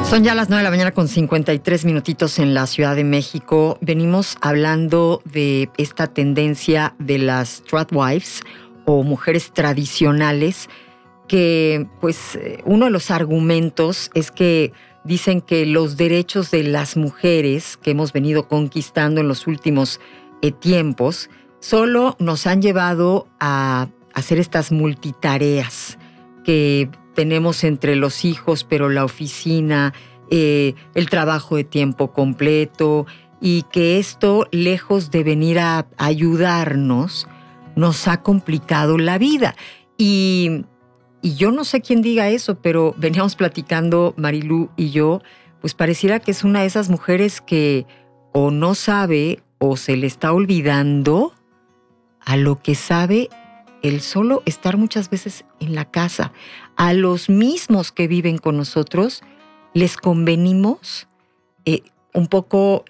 Son ya las 9 de la mañana con 53 minutitos en la Ciudad de México. Venimos hablando de esta tendencia de las tradwives o mujeres tradicionales que, pues, uno de los argumentos es que dicen que los derechos de las mujeres que hemos venido conquistando en los últimos tiempos solo nos han llevado a hacer estas multitareas que tenemos entre los hijos, pero la oficina, el trabajo de tiempo completo, y que esto, lejos de venir a ayudarnos, nos ha complicado la vida. Y yo no sé quién diga eso, pero veníamos platicando Marilú y yo, pues pareciera que es una de esas mujeres que o no sabe o se le está olvidando a lo que sabe el solo estar muchas veces en la casa. A los mismos que viven con nosotros les convenimos un poco,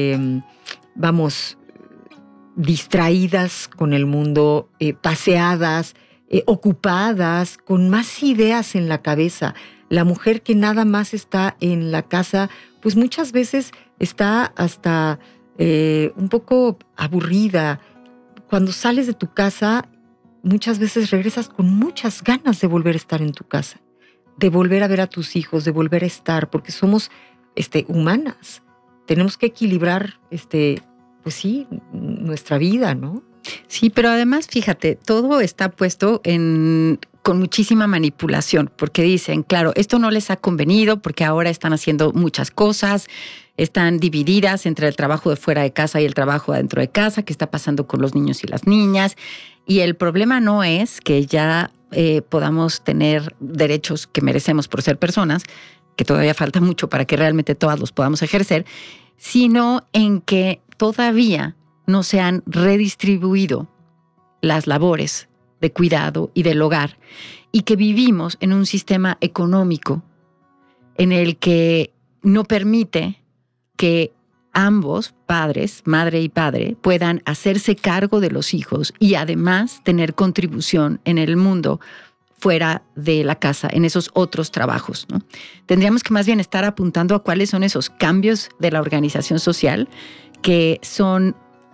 distraídas con el mundo, paseadas, ocupadas, con más ideas en la cabeza. La mujer que nada más está en la casa, pues muchas veces está hasta un poco aburrida. Cuando sales de tu casa, muchas veces regresas con muchas ganas de volver a estar en tu casa, de volver a ver a tus hijos, de volver a estar, porque somos humanas. Tenemos que equilibrar, pues sí, nuestra vida, ¿no? Sí, pero además, fíjate, todo está puesto con muchísima manipulación, porque dicen, claro, esto no les ha convenido porque ahora están haciendo muchas cosas, están divididas entre el trabajo de fuera de casa y el trabajo dentro de casa, qué está pasando con los niños y las niñas. Y el problema no es que ya podamos tener derechos que merecemos por ser personas, que todavía falta mucho para que realmente todas los podamos ejercer, sino en que todavía no se han redistribuido las labores de cuidado y del hogar, y que vivimos en un sistema económico en el que no permite que ambos padres, madre y padre, puedan hacerse cargo de los hijos y además tener contribución en el mundo fuera de la casa, en esos otros trabajos, ¿no? Tendríamos que más bien estar apuntando a cuáles son esos cambios de la organización social que son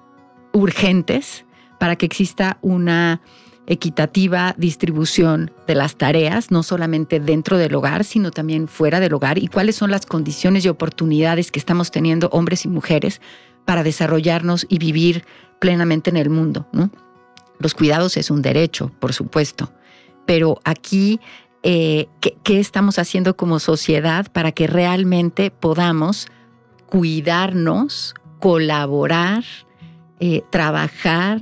urgentes para que exista una equitativa distribución de las tareas, no solamente dentro del hogar, sino también fuera del hogar, y cuáles son las condiciones y oportunidades que estamos teniendo hombres y mujeres para desarrollarnos y vivir plenamente en el mundo, ¿no? Los cuidados es un derecho, por supuesto, pero aquí, ¿qué estamos haciendo como sociedad para que realmente podamos cuidarnos, colaborar, trabajar